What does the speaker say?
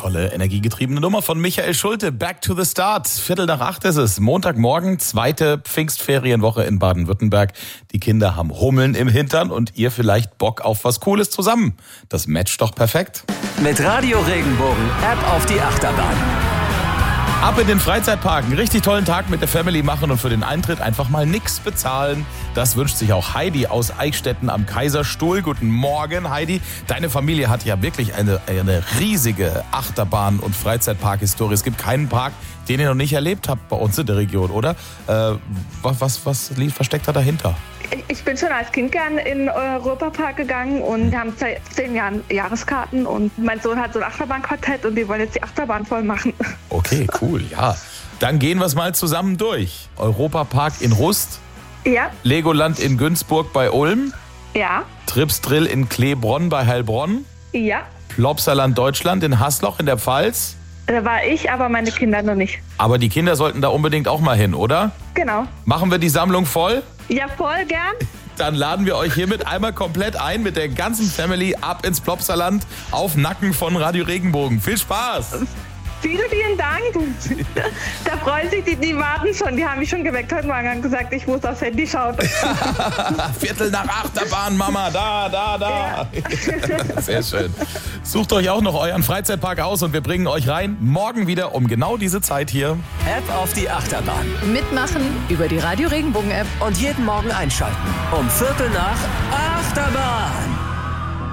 tolle, energiegetriebene Nummer von Michael Schulte. Back to the Start. 7:45 ist es. Montagmorgen, zweite Pfingstferienwoche in Baden-Württemberg. Die Kinder haben Hummeln im Hintern und ihr vielleicht Bock auf was Cooles zusammen. Das matcht doch perfekt. Mit Radio Regenbogen App auf die Achterbahn. Ab in den Freizeitpark, einen richtig tollen Tag mit der Family machen und für den Eintritt einfach mal nichts bezahlen. Das wünscht sich auch Heidi aus Eichstätten am Kaiserstuhl. Guten Morgen, Heidi. Deine Familie hat ja wirklich eine riesige Achterbahn- und Freizeitpark-Historie. Es gibt keinen Park, den ihr noch nicht erlebt habt bei uns in der Region, oder? Was versteckt da dahinter? Ich bin schon als Kind gern in den Europapark gegangen und wir haben seit 10 Jahren Jahreskarten und mein Sohn hat so ein Achterbahnquartett und die wollen jetzt die Achterbahn voll machen. Okay, cool, ja. Dann gehen wir es mal zusammen durch. Europapark in Rust. Ja. Legoland in Günzburg bei Ulm. Ja. Trips Drill in Kleebronn bei Heilbronn. Ja. Plopsaland Deutschland in Hasloch in der Pfalz. Da war ich, aber meine Kinder noch nicht. Aber die Kinder sollten da unbedingt auch mal hin, oder? Genau. Machen wir die Sammlung voll? Ja, voll gern. Dann laden wir euch hiermit einmal komplett ein mit der ganzen Family ab ins Plopsaland auf Nacken von Radio Regenbogen. Viel Spaß! Vielen Dank. Da freuen sich die warten schon. Die haben mich schon geweckt heute Morgen und gesagt, ich muss aufs Handy schauen. 7:45 Achterbahn, Mama, da. Ja. Sehr schön. Sucht euch auch noch euren Freizeitpark aus und wir bringen euch rein. Morgen wieder um genau diese Zeit hier. App auf die Achterbahn. Mitmachen über die Radio Regenbogen App. Und jeden Morgen einschalten. Um 7:45 Achterbahn.